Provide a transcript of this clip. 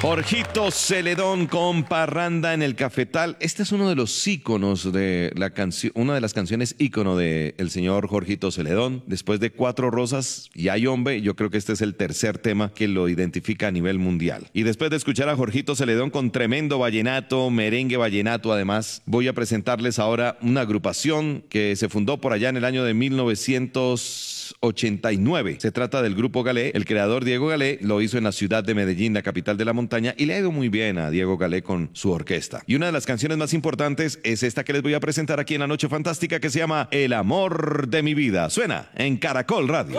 Jorgito Celedón con Parranda en el Cafetal. Este es uno de los íconos de la canción, una de las canciones ícono de el señor Jorgito Celedón. Después de Cuatro Rosas y Ay Hombre, yo creo que este es el tercer tema que lo identifica a nivel mundial. Y después de escuchar a Jorgito Celedón con tremendo vallenato, merengue vallenato, además, voy a presentarles ahora una agrupación que se fundó por allá en el año de 1989. Se trata del Grupo Galé. El creador Diego Galé lo hizo en la ciudad de Medellín, la capital de la montaña, y le ha ido muy bien a Diego Galé con su orquesta. Y una de las canciones más importantes es esta que les voy a presentar aquí en la Noche Fantástica, que se llama El amor de mi vida. Suena en Caracol Radio.